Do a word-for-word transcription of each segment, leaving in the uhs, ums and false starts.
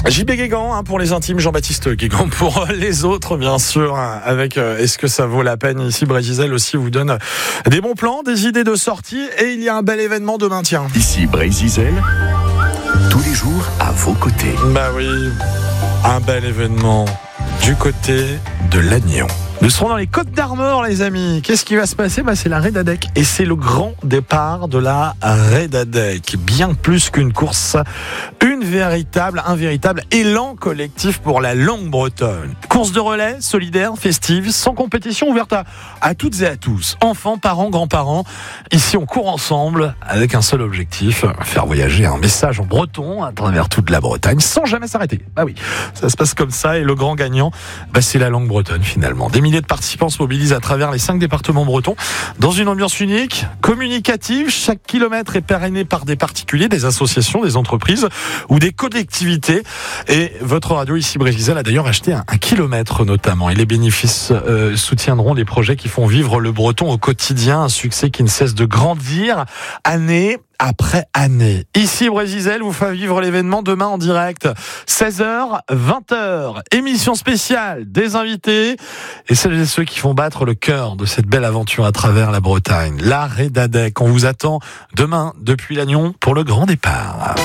J B Guégan hein, pour les intimes, Jean-Baptiste Guégan pour les autres, bien sûr. Hein, avec euh, Est-ce que ça vaut la peine ici, Brésil aussi vous donne des bons plans, des idées de sortie, et il y a un bel événement demain, tiens. Ici Brésil, tous les jours à vos côtés. Bah oui, un bel événement du côté de Lannion. Nous serons dans les Côtes d'Armor, les amis. Qu'est-ce qui va se passer ? Bah, c'est la Redadec. Et c'est le grand départ de la Redadec. Bien plus qu'une course, une véritable, un véritable élan collectif pour la langue bretonne. Course de relais, solidaire, festive, sans compétition, ouverte à, à toutes et à tous. Enfants, parents, grands-parents. Ici, on court ensemble avec un seul objectif, faire voyager un message en breton à travers toute la Bretagne sans jamais s'arrêter. Bah oui, ça se passe comme ça. Et le grand gagnant, bah, c'est la langue bretonne finalement. Des milliers de participants se mobilisent à travers les cinq départements bretons dans une ambiance unique, communicative. Chaque kilomètre est parrainé par des particuliers, des associations, des entreprises ou des collectivités. Et votre radio ici Brésil a d'ailleurs acheté un, un kilomètre notamment. Et les bénéfices euh, soutiendront des projets qui font vivre le breton au quotidien. Un succès qui ne cesse de grandir année après année. Ici Brésil vous fait vivre l'événement demain en direct, seize heures, vingt heures. Émission spéciale, des invités et celles et ceux qui font battre le cœur de cette belle aventure à travers la Bretagne. La Redadec. On vous attend demain depuis Lannion pour le grand départ.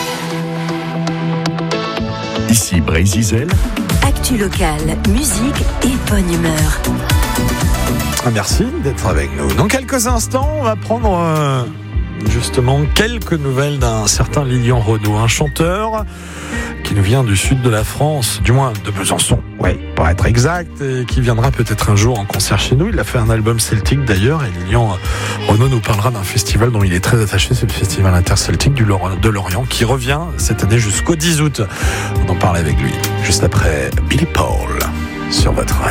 Ici Brésil. Actu locale, musique et bonne humeur. Merci d'être avec nous. Dans quelques instants, on va prendre euh, justement quelques nouvelles d'un certain Lilian Renaud, un chanteur qui nous vient du sud de la France, du moins de Besançon, oui, pour être exact, et qui viendra peut-être un jour en concert chez nous. Il a fait un album celtique d'ailleurs, et Lilian Renaud nous parlera d'un festival dont il est très attaché, c'est le Festival interceltique du Lor- de Lorient, qui revient cette année jusqu'au dix août. On en parle avec lui, juste après Billy Paul, sur votre radio.